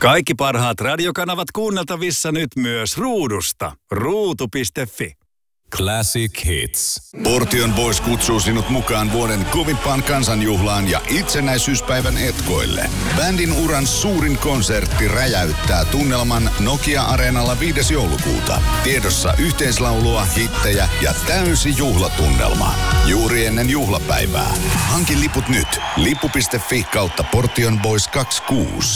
Kaikki parhaat radiokanavat kuunneltavissa nyt myös ruudusta. Ruutu.fi. Classic Hits. Portion Boys kutsuu sinut mukaan vuoden kovimpaan kansanjuhlaan ja itsenäisyyspäivän etkoille. Bändin uran suurin konsertti räjäyttää tunnelman Nokia-areenalla 5. joulukuuta. Tiedossa yhteislaulua, hittejä ja täysi juhlatunnelma. Juuri ennen juhlapäivää. Hankin liput nyt. Lippu.fi/Portion Boys 26.